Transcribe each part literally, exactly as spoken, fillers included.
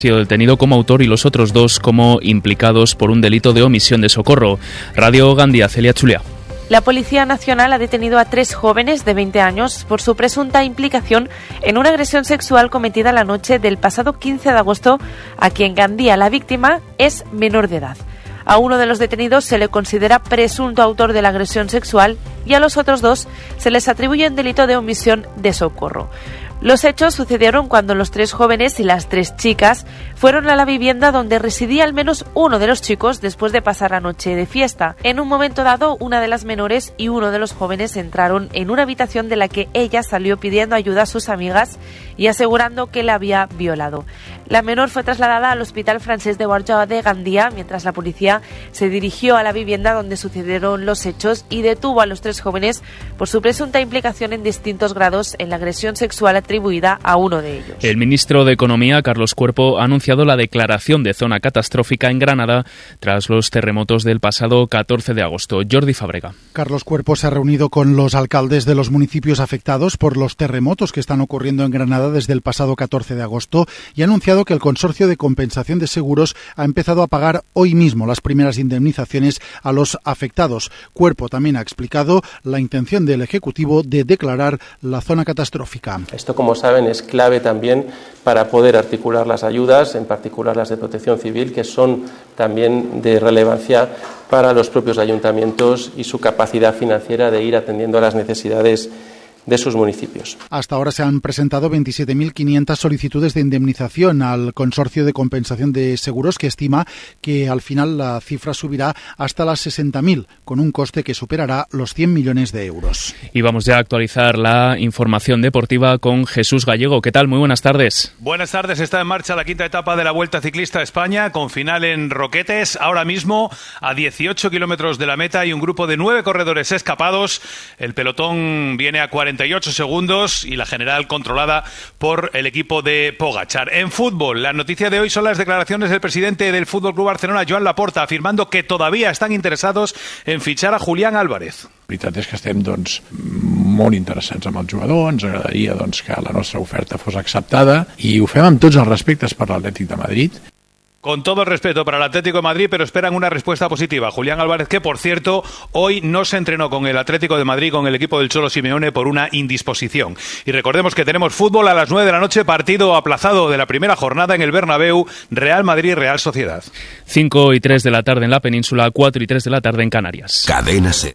sido detenido como autor y los otros dos como implicados por un delito de omisión de socorro. Radio Gandía, Celia Chulia. La Policía Nacional ha detenido a tres jóvenes de veinte años por su presunta implicación en una agresión sexual cometida la noche del pasado quince de agosto aquí en Gandía. La víctima es menor de edad. A uno de los detenidos se le considera presunto autor de la agresión sexual y a los otros dos se les atribuye un delito de omisión de socorro. Los hechos sucedieron cuando los tres jóvenes y las tres chicas fueron a la vivienda donde residía al menos uno de los chicos después de pasar la noche de fiesta. En un momento dado, una de las menores y uno de los jóvenes entraron en una habitación de la que ella salió pidiendo ayuda a sus amigas y asegurando que la había violado. La menor fue trasladada al Hospital Francés de Borja de Gandía, mientras la policía se dirigió a la vivienda donde sucedieron los hechos y detuvo a los tres jóvenes por su presunta implicación en distintos grados en la agresión sexual atribuida a uno de ellos. El ministro de Economía, Carlos Cuerpo, ha anunciado la declaración de zona catastrófica en Granada tras los terremotos del pasado catorce de agosto. Jordi Fábrega. Carlos Cuerpo se ha reunido con los alcaldes de los municipios afectados por los terremotos que están ocurriendo en Granada desde el pasado catorce de agosto y ha anunciado que el Consorcio de Compensación de Seguros ha empezado a pagar hoy mismo las primeras indemnizaciones a los afectados. Cuerpo también ha explicado la intención del Ejecutivo de declarar la zona catastrófica. Esto, como saben, es clave también para poder articular las ayudas, en particular las de protección civil, que son también de relevancia para los propios ayuntamientos y su capacidad financiera de ir atendiendo a las necesidades de sus municipios. Hasta ahora se han presentado veintisiete mil quinientas solicitudes de indemnización al Consorcio de Compensación de Seguros, que estima que al final la cifra subirá hasta las sesenta mil, con un coste que superará los cien millones de euros. Y vamos ya a actualizar la información deportiva con Jesús Gallego. ¿Qué tal? Muy buenas tardes. Buenas tardes. Está en marcha la quinta etapa de la Vuelta Ciclista a España, con final en Roquetes. Ahora mismo, a dieciocho kilómetros de la meta, hay un grupo de nueve corredores escapados. El pelotón viene a cuarenta y ocho segundos y la general controlada por el equipo de Pogačar. En fútbol, la noticia de hoy son las declaraciones del presidente del Fútbol Club Barcelona, Joan Laporta, afirmando que todavía están interesados en fichar a Julián Álvarez. La veritat és que estem doncs, molt interessats amb el jugador, ens agradaria doncs, que la nostra oferta fos acceptada i ho fem amb tots els respectes per l'Atlètic de Madrid. Con todo el respeto para el Atlético de Madrid, pero esperan una respuesta positiva. Julián Álvarez, que por cierto, hoy no se entrenó con el Atlético de Madrid, con el equipo del Cholo Simeone, por una indisposición. Y recordemos que tenemos fútbol a las nueve de la noche, partido aplazado de la primera jornada en el Bernabéu, Real Madrid-Real Sociedad. cinco y tres de la tarde en la península, cuatro y tres de la tarde en Canarias. Cadena SER.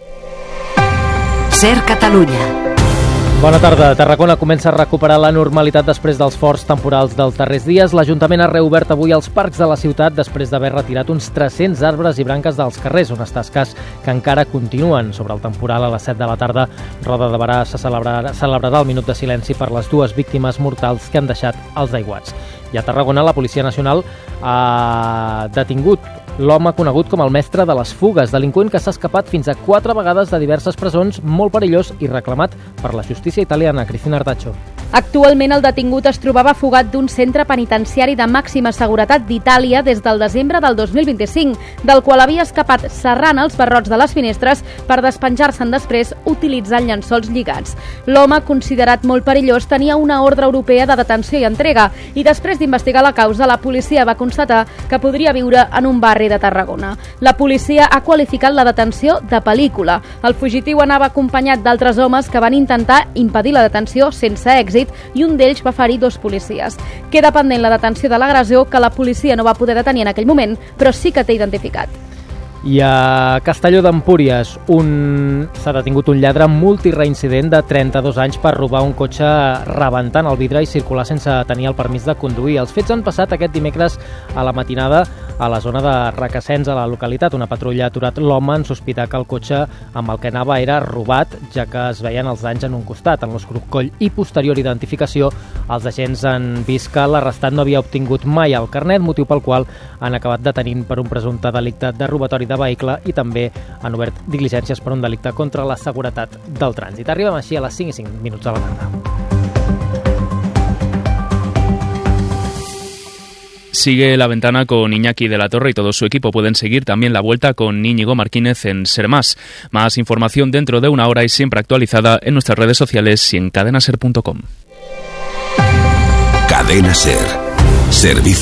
SER Catalunya. Bona tarda. Tarragona comença a recuperar la normalitat després dels forts temporals dels darrers dies. L'Ajuntament ha reobert avui els parcs de la ciutat després d'haver retirat uns tres-cents arbres i branques dels carrers, unes tasques que encara continuen. Sobre el temporal, a les set de la tarda, Roda de Barà se celebrarà, celebrarà el minut de silenci per les dues víctimes mortals que han deixat els aiguats. I a Tarragona, la Policia Nacional ha detingut l'home conegut com el mestre de les fugues, delinqüent que s'ha escapat fins a quatre vegades de diverses presons, molt perillós i reclamat per la justícia italiana. Cristina Artacho. Actualment el detingut es trobava fugat d'un centre penitenciari de màxima seguretat d'Itàlia des del desembre del dos mil vint-i-cinc, del qual havia escapat serrant els barrots de les finestres per despenjar-se'n després utilitzant llençols lligats. L'home, considerat molt perillós, tenia una ordre europea de detenció i entrega i després d'investigar la causa, la policia va constatar que podria viure en un barri de Tarragona. La policia ha qualificat la detenció de pel·lícula. El fugitiu anava acompanyat d'altres homes que van intentar impedir la detenció sense èxit i un d'ells va ferir dos policies. Queda pendent la detenció de l'agressor, que la policia no va poder detenir en aquell moment, però sí que té identificat. I a Castelló d'Empúries un... s'ha detingut un lladre multireincident de trenta-dos anys per robar un cotxe rebentant el vidre i circular sense tenir el permís de conduir. Els fets han passat aquest dimecres a la matinada a la zona de Requesens, a la localitat. Una patrulla ha aturat l'home en sospitar que el cotxe amb el que anava era robat, ja que es veien els danys en un costat. En l'escrocoll i posterior identificació, els agents han vist que l'arrestat no havia obtingut mai el carnet, motiu pel qual han acabat detenint per un presumpte delicte de robatori de vehicle i també han obert diligències per un delicte contra la seguretat del trànsit. Arribem així a les cinc i cinc minuts de la tarda. Sigue la ventana con Iñaki de la Torre y todo su equipo. Pueden seguir también la vuelta con Íñigo Martínez en Ser Más. Más información dentro de una hora y siempre actualizada en nuestras redes sociales y en cadena ser punto com. Cadena SER. Servicio